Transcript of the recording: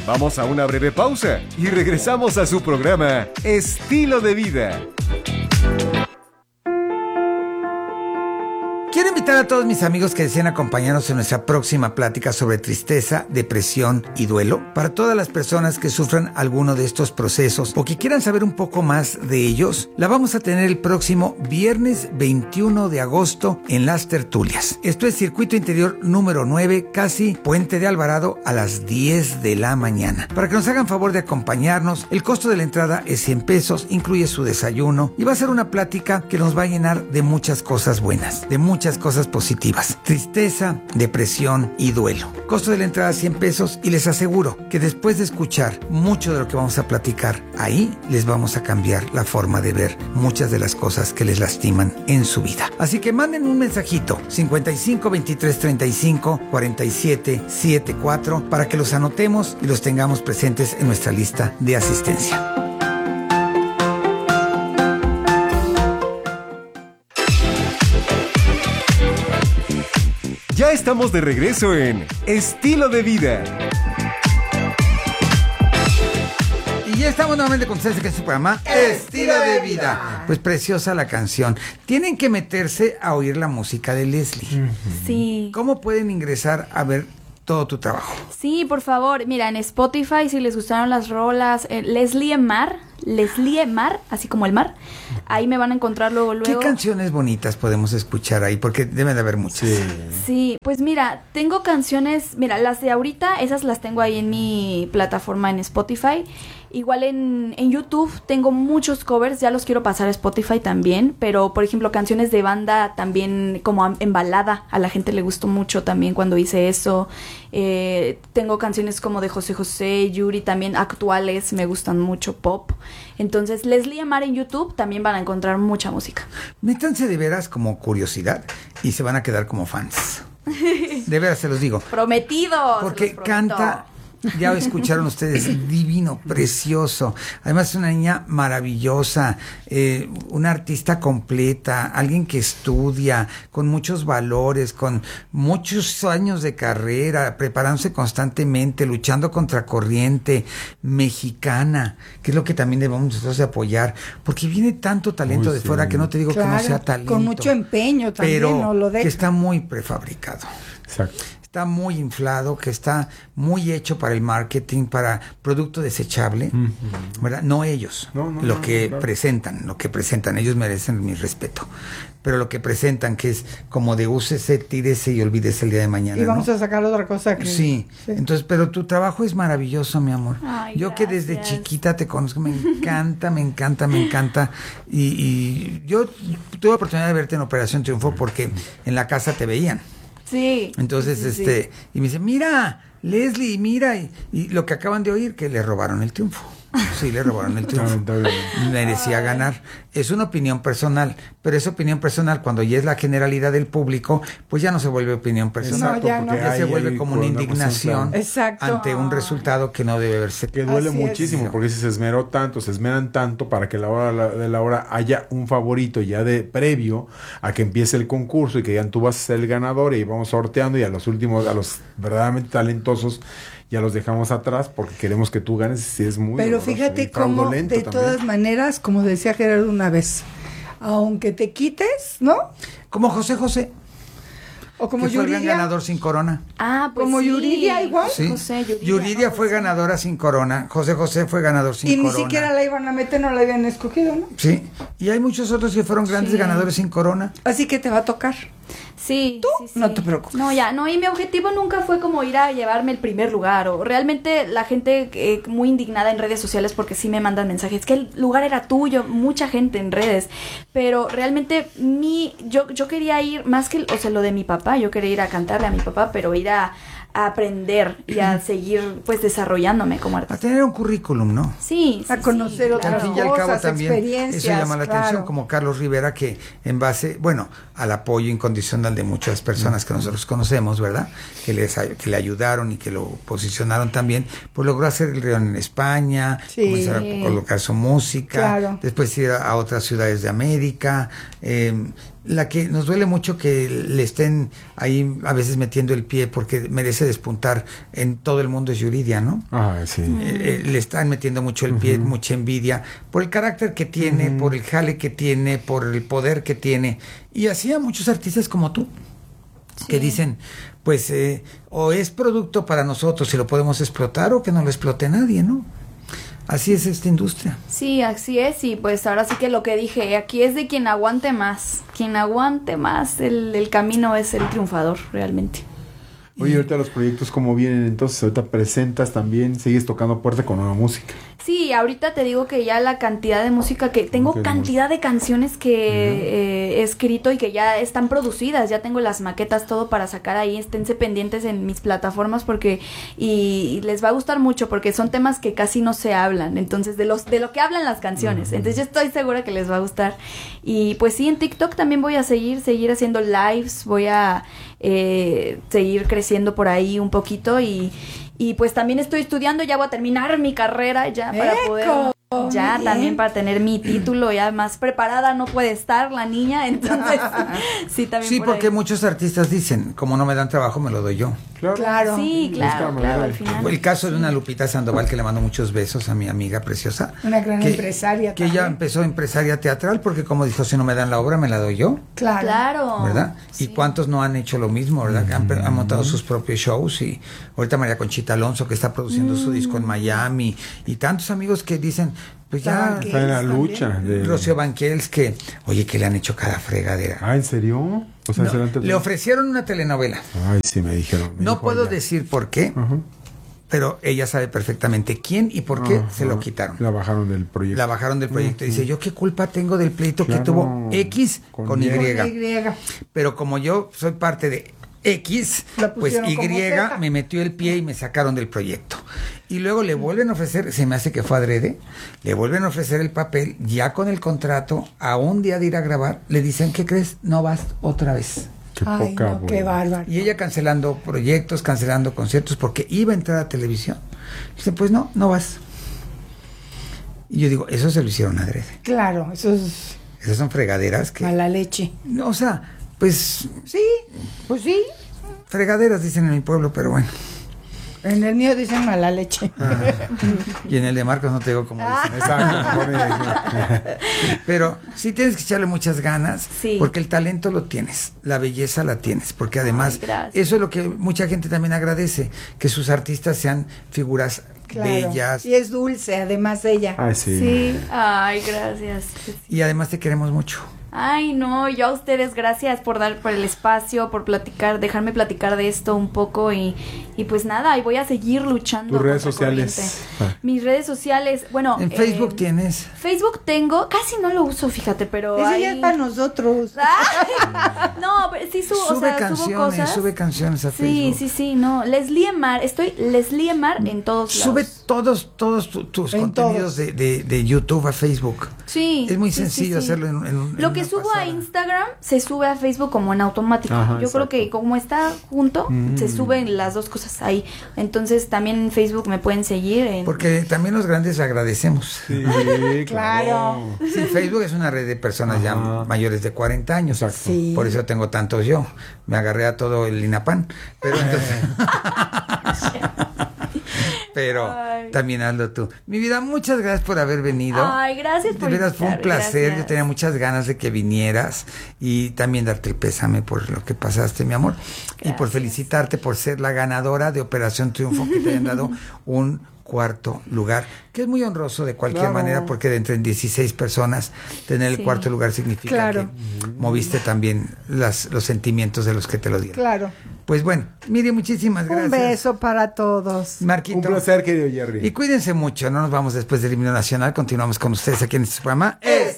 Vamos a una breve pausa y regresamos a su programa Estilo de Vida. Quiero invitar a todos mis amigos que deseen acompañarnos en nuestra próxima plática sobre tristeza, depresión y duelo. Para todas las personas que sufran alguno de estos procesos o que quieran saber un poco más de ellos, la vamos a tener el próximo viernes 21 de agosto en Las Tertulias. Esto es Circuito Interior número 9, casi Puente de Alvarado, a las 10 de la mañana. Para que nos hagan favor de acompañarnos, el costo de la entrada es 100 pesos, incluye su desayuno y va a ser una plática que nos va a llenar de muchas cosas buenas, de muchas cosas positivas. Tristeza, depresión y duelo. Costo de la entrada 100 pesos y les aseguro que después de escuchar mucho de lo que vamos a platicar ahí, les vamos a cambiar la forma de ver muchas de las cosas que les lastiman en su vida. Así que manden un mensajito 55 23 35 47 74 para que los anotemos y los tengamos presentes en nuestra lista de asistencia. Ya estamos de regreso en Estilo de Vida. Y ya estamos nuevamente con ustedes en su programa Estilo de Vida. Pues preciosa la canción. Tienen que meterse a oír la música de Leslie. Sí. ¿Cómo pueden ingresar a ver todo tu trabajo? Sí, por favor. Mira, en Spotify, si les gustaron las rolas, Leslie Mar, así como el mar, ahí me van a encontrar luego. ¿Qué canciones bonitas podemos escuchar ahí? Porque deben de haber muchas. Sí, pues mira, tengo canciones, mira, las de ahorita, esas las tengo ahí en mi plataforma en Spotify. Igual en YouTube tengo muchos covers, ya los quiero pasar a Spotify también, pero por ejemplo canciones de banda también como en balada, a la gente le gustó mucho también cuando hice eso. Tengo canciones como de José José, Yuri, también actuales, me gustan mucho, pop. Entonces Leslie Amar en YouTube también van a encontrar mucha música. Métanse de veras como curiosidad y se van a quedar como fans. De veras se los digo. Prometidos. Porque canta... Ya escucharon ustedes, divino, precioso. Además es una niña maravillosa, una artista completa, alguien que estudia, con muchos valores, con muchos años de carrera, preparándose constantemente, luchando contra corriente, mexicana, que es lo que también debemos nosotros de apoyar, porque viene tanto talento de fuera que no te digo que no sea talento. Con mucho empeño también, pero no lo que está muy prefabricado. Exacto. Está muy inflado, que está muy hecho para el marketing, para producto desechable, ¿verdad? No ellos, lo que presentan, ellos merecen mi respeto, pero lo que presentan, que es como de úsese, tírese y olvídese el día de mañana, y vamos a sacar otra cosa que... Sí, entonces, pero tu trabajo es maravilloso, mi amor. Ay, yo que desde chiquita te conozco, me encanta, y yo tuve la oportunidad de verte en Operación Triunfo porque en la casa te veían. Sí. Entonces, sí. Y me dice, mira, Leslie, mira, y lo que acaban de oír, que le robaron el triunfo. Sí, le robaron el triunfo. Merecía ganar. Es una opinión personal, pero esa opinión personal, cuando ya es la generalidad del público, pues ya no se vuelve opinión personal. Ya se vuelve como una indignación ante un resultado que no debe verse. Que duele muchísimo, porque se esmeran tanto para que a la hora de la hora haya un favorito ya de previo a que empiece el concurso y que ya tú vas a ser el ganador y vamos sorteando, y a los últimos, a los verdaderamente talentosos, ya los dejamos atrás porque queremos que tú ganes. Sí, es muy pero fíjate cómo de todas maneras, como decía Gerardo una vez, aunque te quites, ¿no? Como José José, o como que fue el Yuridia, gran ganador sin corona. Ah, pues como sí. Yuridia igual. Sí. Yuridia fue ganadora sin corona. José José fue ganador sin corona. Y ni siquiera la iban a meter, no la habían escogido, ¿no? Sí. Y hay muchos otros que fueron grandes ganadores sin corona. Así que te va a tocar. Sí, ¿Tú? sí. No te preocupes. No, y mi objetivo nunca fue como ir a llevarme el primer lugar, o realmente la gente muy indignada en redes sociales porque sí me mandan mensajes, que el lugar era tuyo, mucha gente en redes, pero realmente yo quería ir, más que, lo de mi papá, yo quería ir a cantarle a mi papá, pero ir a aprender y a seguir pues desarrollándome como artista. A tener un currículum, ¿no? Sí, a conocer otras Al fin y al cabo cosas, también experiencias. eso llama la atención, como Carlos Rivera, que en base, al apoyo incondicional de muchas personas que nosotros conocemos, ¿verdad? Que le ayudaron y que lo posicionaron también, pues logró hacer el León en España, comenzar a colocar su música, después ir a otras ciudades de América, La que nos duele mucho que le estén ahí a veces metiendo el pie porque merece despuntar en todo el mundo es Yuridia, ¿no? Sí. Le están metiendo mucho el pie, mucha envidia, por el carácter que tiene, por el jale que tiene, por el poder que tiene. Y así a muchos artistas como tú, que dicen, pues, o es producto para nosotros y lo podemos explotar, o que no lo explote nadie, ¿no? Así es esta industria. Sí, así es, y pues ahora sí que lo que dije, aquí es de quien aguante más. Quien aguante más el camino es el triunfador, realmente. Oye, ahorita los proyectos cómo vienen, entonces ahorita presentas también, sigues tocando puerta con nueva música. Sí, ahorita te digo que ya la cantidad de música que tengo, cantidad de canciones que he escrito y que ya están producidas, ya tengo las maquetas, todo para sacar ahí, esténse pendientes en mis plataformas porque y les va a gustar mucho porque son temas que casi no se hablan, entonces de lo que hablan las canciones, entonces yo estoy segura que les va a gustar. Y pues sí, en TikTok también voy a seguir haciendo lives, voy a seguir creciendo por ahí un poquito y pues también estoy estudiando, ya voy a terminar mi carrera ya para poder, ya también para tener mi título, ya más preparada no puede estar la niña, entonces sí, también. Sí, por porque ahí. Muchos artistas dicen, como no me dan trabajo, me lo doy yo. Claro. Sí, claro, al final. El caso de una Lupita Sandoval, que le mando muchos besos a mi amiga preciosa. Una gran empresaria que también. ella empezó empresaria teatral porque, como dijo, si no me dan la obra, me la doy yo. Claro. ¿Verdad? Sí. Y cuántos no han hecho lo mismo, ¿verdad? Han montado sus propios shows. Y ahorita María Conchita Alonso, que está produciendo su disco en Miami. Y tantos amigos que dicen, pues ya... Está en la lucha. Rocío Banquels, que, oye, que le han hecho cada fregadera. ¿En serio? O sea, No, le ofrecieron una telenovela. Ay, sí, me dijeron. No puedo decir por qué, pero ella sabe perfectamente quién y por qué se lo quitaron. La bajaron del proyecto. Dice, ¿yo qué culpa tengo del pleito que tuvo X con Y? Pero como yo soy parte de X, pues Y me metió el pie y me sacaron del proyecto. Y luego le vuelven a ofrecer, se me hace que fue adrede, le vuelven a ofrecer el papel, ya con el contrato, a un día de ir a grabar, le dicen, ¿qué crees? No vas otra vez. Qué bárbaro. Y ella cancelando proyectos, cancelando conciertos, porque iba a entrar a televisión. Dice, pues no vas. Y yo digo, eso se lo hicieron adrede. Claro, esas son fregaderas que... mala leche. O sea, pues... Sí, pues sí. Fregaderas dicen en mi pueblo, pero bueno. En el mío dicen mala leche. Y en el de Marcos no te digo cómo dicen. Exacto. Pero sí tienes que echarle muchas ganas, porque el talento lo tienes, la belleza la tienes, porque además eso es lo que mucha gente también agradece, que sus artistas sean figuras bellas. Y es dulce, además ella. Sí. Ay, gracias. Y además te queremos mucho. Ay, no, yo a ustedes gracias por el espacio, por dejarme platicar de esto un poco y pues nada, y voy a seguir luchando. ¿Tus redes sociales? Mis redes sociales, bueno. ¿En Facebook tienes? Facebook tengo, casi no lo uso, fíjate, pero ese ya es para nosotros. No, pero sí sube canciones a Facebook. Sí, no, Leslie Emar, estoy Leslie Emar en todos lados. Sube todos tus contenidos de YouTube a Facebook. Sí. Es muy sencillo hacerlo en lo que subo a Instagram se sube a Facebook como en automático. Yo creo que como está junto, se suben las dos cosas ahí. Entonces también en Facebook me pueden seguir. Porque también los grandes agradecemos. Sí, claro. Sí, Facebook es una red de personas ya mayores de 40 años. Sí. Por eso tengo tantos yo. Me agarré a todo el INAPAN. Pero entonces... Pero también hazlo tú. Mi vida, muchas gracias por haber venido. Ay, gracias por De veras, fue un placer. Gracias. Yo tenía muchas ganas de que vinieras y también darte el pésame por lo que pasaste, mi amor. Gracias. Y por felicitarte por ser la ganadora de Operación Triunfo, que te hayan dado un cuarto lugar, que es muy honroso de cualquier manera, porque de entre 16 personas tener el cuarto lugar significa que moviste también los sentimientos de los que te lo dieron. Claro. Pues bueno, Miri, muchísimas gracias. Un beso para todos. Marquito. Un placer, querido Jerry. Y cuídense mucho, no nos vamos después del himno nacional, continuamos con ustedes aquí en este programa.